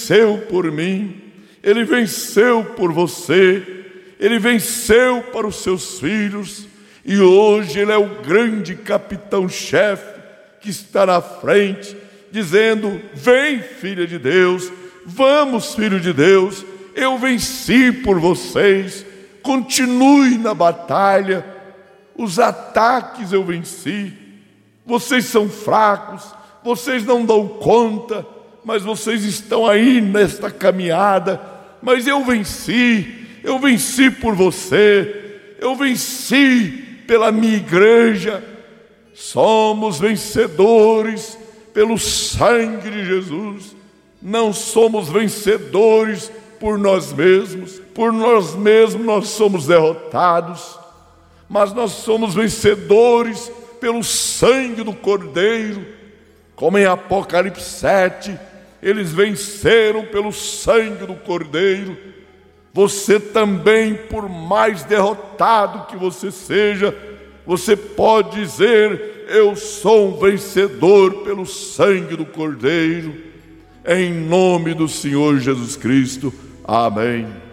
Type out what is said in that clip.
venceu por mim, Ele venceu por você, Ele venceu para os seus filhos, e hoje Ele é o grande capitão-chefe que está na frente, dizendo: vem, filha de Deus, vamos, filho de Deus, eu venci por vocês, continue na batalha, os ataques eu venci, vocês são fracos, vocês não dão conta, mas vocês estão aí nesta caminhada, mas eu venci por você, eu venci pela minha igreja. Somos vencedores pelo sangue de Jesus. Não somos vencedores por nós mesmos nós somos derrotados, mas nós somos vencedores pelo sangue do Cordeiro. Como em Apocalipse 7, eles venceram pelo sangue do Cordeiro. Você também, por mais derrotado que você seja, você pode dizer: eu sou um vencedor pelo sangue do Cordeiro, em nome do Senhor Jesus Cristo. Amém.